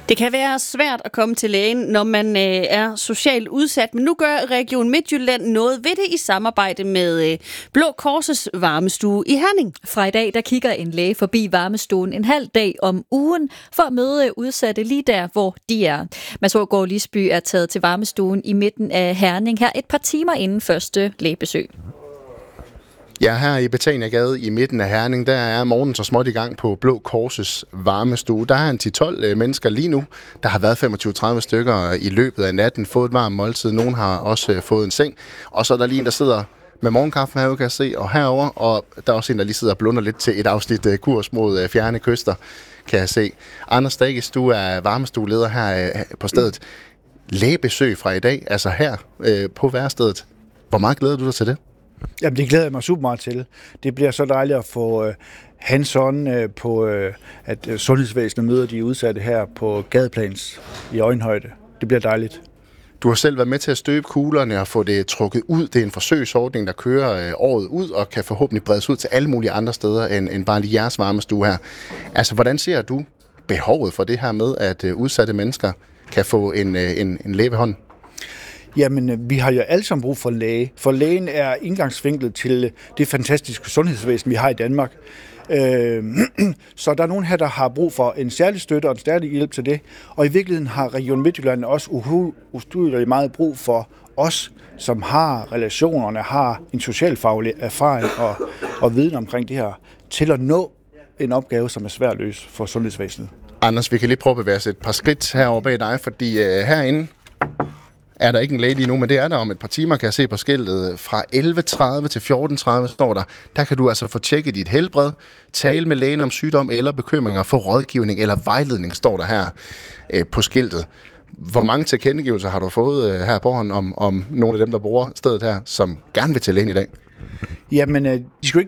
Det kan være svært at komme til lægen, når man er socialt udsat, men nu gør Region Midtjylland noget ved det i samarbejde med Blå Kors' varmestue i Herning. Fra i dag, der kigger en læge forbi varmestuen en halv dag om ugen for at møde udsatte lige der, hvor de er. Mads Aagaard Lisby er taget til varmestuen i midten af Herning her et par timer inden første lægebesøg. Ja, her i Betaniagade i midten af Herning, der er morgenen så småt i gang på Blå Kors' varmestue. Der er en 10-12 mennesker lige nu. Der har været 25-30 stykker i løbet af natten, fået et varmt måltid. Nogen har også fået en seng. Og så er der lige en, der sidder med morgenkaffe herude, kan jeg se, og herover, og der er også en, der lige sidder og blunder lidt til et afsnit kurs mod fjerne kyster, kan jeg se. Anders Dages, du er varmestueleder her på stedet. Lægebesøg fra i dag, altså her på værstedet. Hvor meget glæder du dig til det? Jamen, det glæder jeg mig super meget til. Det bliver så dejligt at få hands-on på, at sundhedsvæsenet møder de udsatte her på gadeplans i øjenhøjde. Det bliver dejligt. Du har selv været med til at støbe kuglerne og få det trukket ud. Det er en forsøgsordning, der kører året ud og kan forhåbentlig bredes ud til alle mulige andre steder end bare lige jeres varmestue her. Altså, hvordan ser du behovet for det her med, at udsatte mennesker kan få en læge ved hånden? Jamen, vi har jo alle sammen brug for en læge, for lægen er indgangsvinklet til det fantastiske sundhedsvæsen, vi har i Danmark. Så der er nogen her, der har brug for en særlig støtte og en særlig hjælp til det, og i virkeligheden har Region Midtjylland også utroligt meget brug for os, som har relationerne, har en socialfaglig erfaring og viden omkring det her, til at nå en opgave, som er svær at løse for sundhedsvæsenet. Anders, vi kan lige prøve at bevæge os et par skridt herovre bag dig, fordi herinde er der ikke en læge lige nu, men det er der om et par timer, kan jeg se på skiltet. Fra 11.30 til 14.30 står der. Der kan du altså få tjekket dit helbred, tale med lægen om sygdom eller bekymringer, få rådgivning eller vejledning, står der her på skiltet. Hvor mange tilkendegivelser har du fået her på hånden om nogle af dem, der bruger stedet her, som gerne vil til lægen i dag? Jamen, de skal